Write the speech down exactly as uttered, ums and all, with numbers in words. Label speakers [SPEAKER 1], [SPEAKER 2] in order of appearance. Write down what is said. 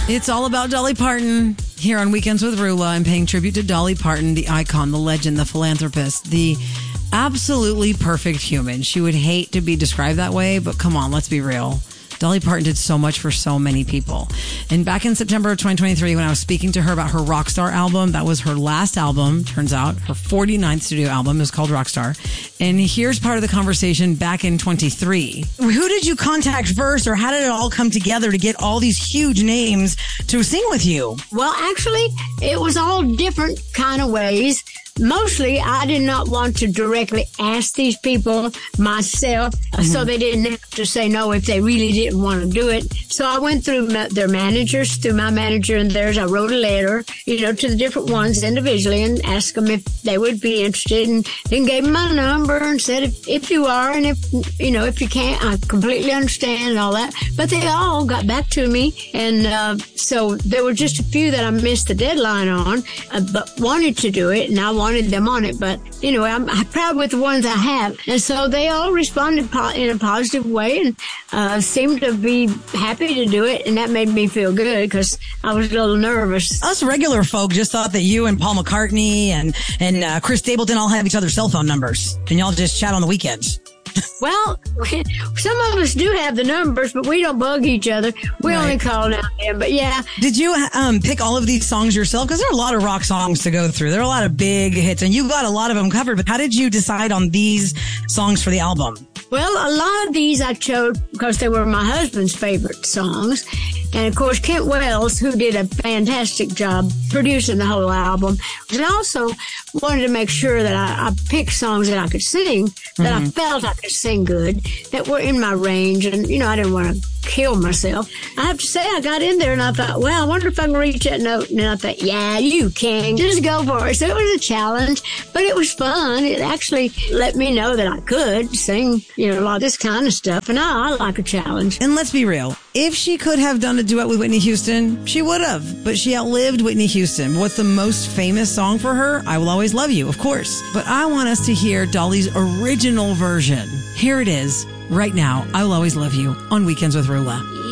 [SPEAKER 1] It's all about Dolly Parton here on Weekends with Rula. I'm paying tribute to Dolly Parton, the icon, the legend, the philanthropist, the absolutely perfect human. She would hate to be described that way, but come on, let's be real. Dolly Parton did so much for so many people. And back in September of twenty twenty-three, when I was speaking to her about her Rockstar album, that was her last album, turns out, her forty-ninth studio album is called Rockstar. And here's part of the conversation back in twenty-three.
[SPEAKER 2] Who did you contact first, or how did it all come together to get all these huge names to sing with you?
[SPEAKER 3] Well, actually, it was all different kind of ways. Mostly, I did not want to directly ask these people myself, mm-hmm. so they didn't have to say no if they really didn't want to do it. So I went through my, their managers, through my manager and theirs. I wrote a letter, you know, to the different ones individually and asked them if they would be interested, and then gave them my number and said, if, if you are and if, you know, if you can't, I completely understand and all that. But they all got back to me, and uh, so there were just a few that I missed the deadline on, uh, but wanted to do it, and I wanted wanted them on it, but you know, I'm, I'm proud with the ones I have, and so they all responded po- in a positive way, and uh, seemed to be happy to do it, and that made me feel good because I was a little nervous.
[SPEAKER 2] Us regular folk just thought that you and Paul McCartney and and uh, Chris Stapleton all have each other's cell phone numbers, and y'all just chat on the weekends.
[SPEAKER 3] Well, some of us do have the numbers, but we don't bug each other. We right. only call now and then, but yeah.
[SPEAKER 2] Did you um, pick all of these songs yourself? Because there are a lot of rock songs to go through. There are a lot of big hits, and you got a lot of them covered. But how did you decide on these songs for the album?
[SPEAKER 3] Well, a lot of these I chose because they were my husband's favorite songs. And, of course, Kent Wells, who did a fantastic job producing the whole album. And I also wanted to make sure that I, I picked songs that I could sing, that mm-hmm. I felt I could sing good, that were in my range. And, you know, I didn't want to kill myself. I have to say, I got in there and I thought, well, I wonder if I can reach that note. And I thought, yeah, you can. Just go for it. So it was a challenge, but it was fun. It actually let me know that I could sing, you know, a lot of this kind of stuff. And I, I like a challenge.
[SPEAKER 1] And let's be real. If she could have done a duet with Whitney Houston, she would have. But she outlived Whitney Houston. What's the most famous song for her? I Will Always Love You, of course. But I want us to hear Dolly's original version. Here it is, right now. I Will Always Love You on Weekends with Rula.